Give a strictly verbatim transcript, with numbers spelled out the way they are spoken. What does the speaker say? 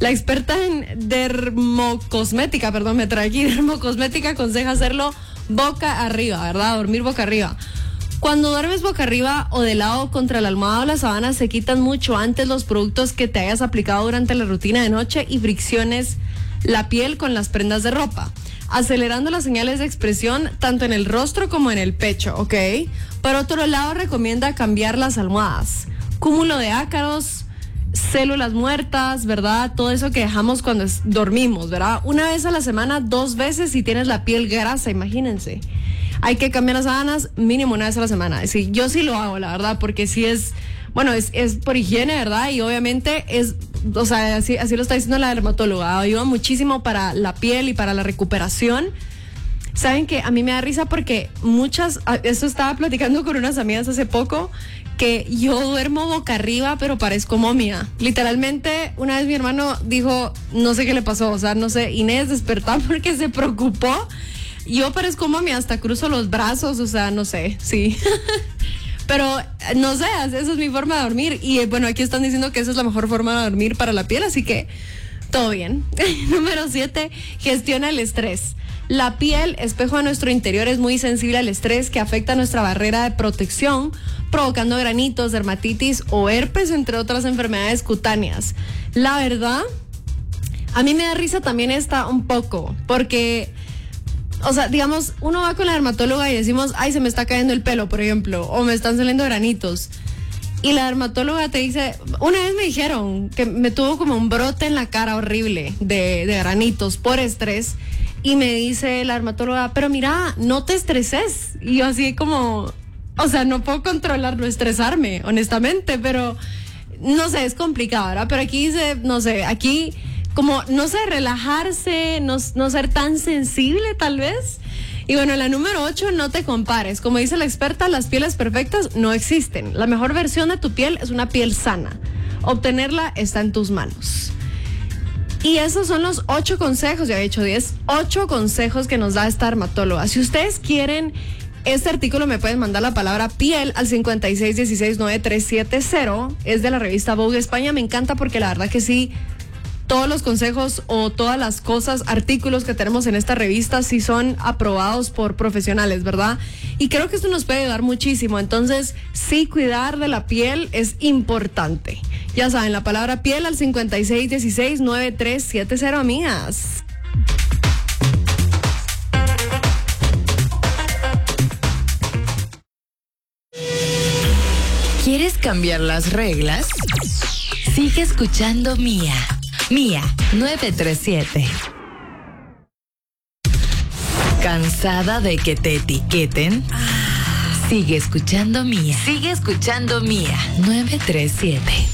La experta en dermocosmética, perdón, me trae aquí, dermocosmética aconseja hacerlo boca arriba, ¿verdad? Dormir boca arriba. Cuando duermes boca arriba o de lado contra la almohada o la sábana, se quitan mucho antes los productos que te hayas aplicado durante la rutina de noche y fricciones la piel con las prendas de ropa, acelerando las señales de expresión tanto en el rostro como en el pecho, ¿ok? Por otro lado, recomienda cambiar las almohadas. Cúmulo de ácaros, células muertas, ¿verdad? Todo eso que dejamos cuando es, dormimos, ¿verdad? Una vez a la semana, dos veces si tienes la piel grasa, imagínense. Hay que cambiar las sábanas mínimo una vez a la semana. Sí, yo sí lo hago, la verdad, porque sí es, bueno, es, es por higiene, ¿verdad? Y obviamente es, o sea, así, así lo está diciendo la dermatóloga, ayuda muchísimo para la piel y para la recuperación. Saben que a mí me da risa porque muchas, eso estaba platicando con unas amigas hace poco, que yo duermo boca arriba, pero parezco momia. Literalmente, una vez mi hermano dijo, no sé qué le pasó, o sea, no sé, Inés despertó porque se preocupó. Yo parezco momia, hasta cruzo los brazos, o sea, no sé, sí. Pero, no sé, esa es mi forma de dormir. Y bueno, aquí están diciendo que esa es la mejor forma de dormir para la piel, así que todo bien. Número siete, gestiona el estrés. La piel, espejo de nuestro interior, es muy sensible al estrés que afecta nuestra barrera de protección, provocando granitos, dermatitis o herpes, entre otras enfermedades cutáneas. La verdad, a mí me da risa también esta un poco, porque, o sea, digamos, uno va con la dermatóloga y decimos, ay, se me está cayendo el pelo, por ejemplo, o me están saliendo granitos. Y la dermatóloga te dice, una vez me dijeron que me tuvo como un brote en la cara horrible de, de granitos por estrés. Y me dice la dermatóloga, pero mira, no te estreses. Y yo así como, o sea, no puedo controlar no estresarme, honestamente, pero no sé, es complicado, ¿verdad? Pero aquí dice, no sé, aquí como, no sé, relajarse, no, no ser tan sensible tal vez. Y bueno, la número ocho, no te compares. Como dice la experta, las pieles perfectas no existen. La mejor versión de tu piel es una piel sana. Obtenerla está en tus manos. Y esos son los ocho consejos, ya he dicho diez, ocho consejos que nos da esta dermatóloga. Si ustedes quieren este artículo, me pueden mandar la palabra piel al cincuenta y seis dieciséis noventa y tres setenta. Es de la revista Vogue España. Me encanta porque la verdad que sí, todos los consejos o todas las cosas, artículos que tenemos en esta revista sí son aprobados por profesionales, ¿verdad? Y creo que esto nos puede ayudar muchísimo. Entonces, sí, cuidar de la piel es importante. Ya saben, la palabra piel al cincuenta y seis dieciséis noventa y tres setenta, amigas. ¿Quieres cambiar las reglas? Sigue escuchando Mía. Mía nueve tres siete. ¿Cansada de que te etiqueten? Sigue escuchando Mía. Sigue escuchando Mía nueve tres siete.